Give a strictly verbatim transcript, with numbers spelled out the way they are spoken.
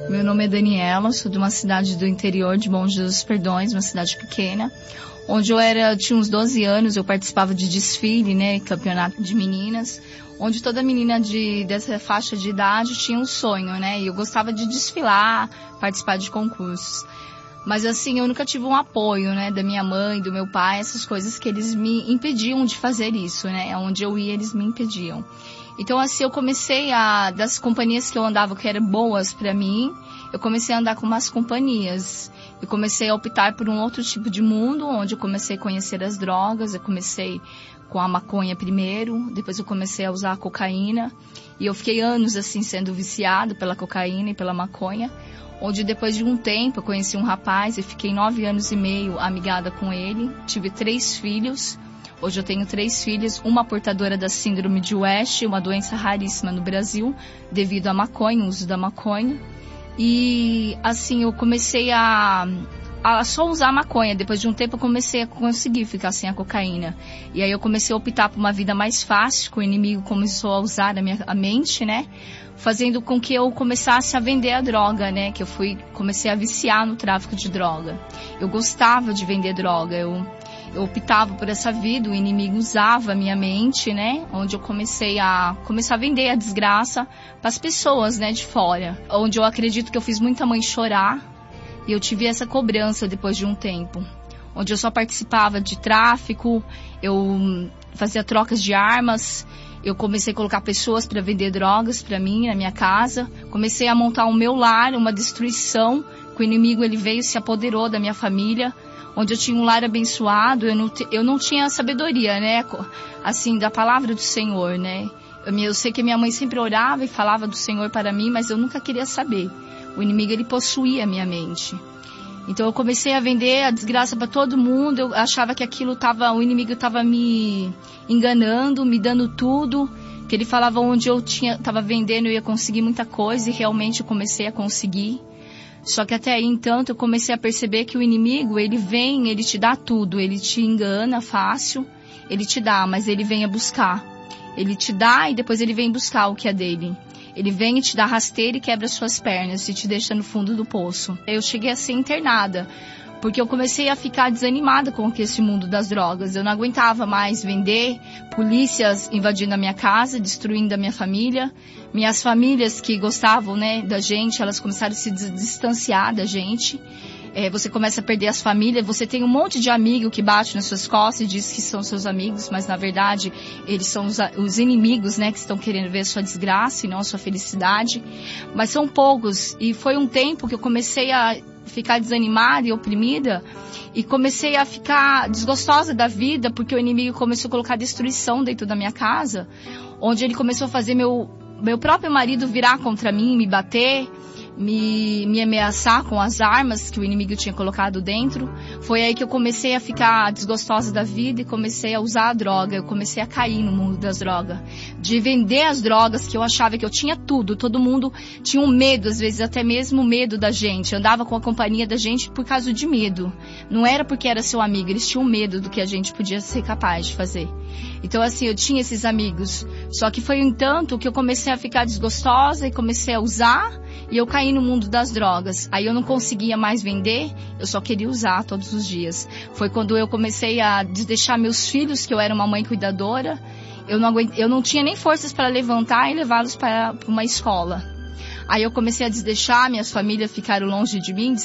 Meu nome é Daniela, sou de uma cidade do interior de Bom Jesus dos Perdões, uma cidade pequena, onde eu era, tinha uns doze anos, eu participava de desfile, né, campeonato de meninas, onde toda menina de, dessa faixa de idade tinha um sonho, né, e eu gostava de desfilar, participar de concursos. Mas assim, eu nunca tive um apoio, né, da minha mãe, do meu pai, essas coisas que eles me impediam de fazer isso, né, onde eu ia eles me impediam. Então assim, eu comecei a, das companhias que eu andava que eram boas pra mim, eu comecei a andar com umas companhias. Eu comecei a optar por um outro tipo de mundo, onde eu comecei a conhecer as drogas. Eu comecei com a maconha primeiro, depois eu comecei a usar a cocaína. E eu fiquei anos assim sendo viciado pela cocaína e pela maconha. Onde depois de um tempo eu conheci um rapaz e fiquei nove anos e meio amigada com ele. Tive três filhos. Hoje eu tenho três filhas, uma portadora da síndrome de West, uma doença raríssima no Brasil, devido à maconha, o uso da maconha. E assim, eu comecei a, a só usar maconha. Depois de um tempo eu comecei a conseguir ficar sem a cocaína. E aí eu comecei a optar por uma vida mais fácil, que o inimigo começou a usar a minha a mente, né? Fazendo com que eu começasse a vender a droga, né? Que eu fui, comecei a viciar no tráfico de droga. Eu gostava de vender droga, eu... Eu optava por essa vida, o inimigo usava a minha mente, né? Onde eu comecei a, começar a vender a desgraça para as pessoas, né, de fora. Onde eu acredito que eu fiz muita mãe chorar e eu tive essa cobrança depois de um tempo. Onde eu só participava de tráfico, eu fazia trocas de armas, eu comecei a colocar pessoas para vender drogas para mim, na minha casa. Comecei a montar o meu lar, uma destruição, que o inimigo ele veio e se apoderou da minha família. Onde eu tinha um lar abençoado, eu não, eu não tinha sabedoria, né, assim, da palavra do Senhor, né. Eu, eu sei que minha mãe sempre orava e falava do Senhor para mim, mas eu nunca queria saber. O inimigo, ele possuía a minha mente. Então eu comecei a vender a desgraça para todo mundo, eu achava que aquilo tava, o inimigo estava me enganando, me dando tudo, que ele falava onde eu tinha, tava vendendo eu ia conseguir muita coisa e realmente eu comecei a conseguir. Só que até aí, então, eu comecei a perceber que o inimigo, ele vem, ele te dá tudo, ele te engana fácil, ele te dá, mas ele vem a buscar. Ele te dá e depois ele vem buscar o que é dele. Ele vem e te dá rasteira e quebra suas pernas e te deixa no fundo do poço. Eu cheguei a ser internada, porque eu comecei a ficar desanimada com esse mundo das drogas. Eu não aguentava mais vender, polícias invadindo a minha casa, destruindo a minha família. Minhas famílias que gostavam, né, da gente, elas começaram a se distanciar da gente. É, você começa a perder as famílias, você tem um monte de amigo que bate nas suas costas e diz que são seus amigos, mas na verdade eles são os, os inimigos, né, que estão querendo ver a sua desgraça e não a sua felicidade. Mas são poucos, e foi um tempo que eu comecei a ficar desanimada e oprimida e comecei a ficar desgostosa da vida, porque o inimigo começou a colocar destruição dentro da minha casa, onde ele começou a fazer meu, meu próprio marido virar contra mim, me bater, me, me ameaçar com as armas que o inimigo tinha colocado dentro. Foi aí que eu comecei a ficar desgostosa da vida e comecei a usar a droga. Eu comecei a cair no mundo das drogas, de vender as drogas, que eu achava que eu tinha tudo. Todo mundo tinha um medo, às vezes até mesmo medo da gente. Eu andava com a companhia da gente por causa de medo. Não era porque era seu amigo, eles tinham medo do que a gente podia ser capaz de fazer. Então assim, eu tinha esses amigos. Só que foi um tanto que eu comecei a ficar desgostosa e comecei a usar, e eu caí no mundo das drogas. Aí eu não conseguia mais vender, eu só queria usar todos os dias. Foi quando eu comecei a deixar meus filhos, que eu era uma mãe cuidadora, eu não, aguent... eu não tinha nem forças para levantar e levá-los para uma escola. Aí eu comecei a desdeixar, minhas famílias ficaram longe de mim,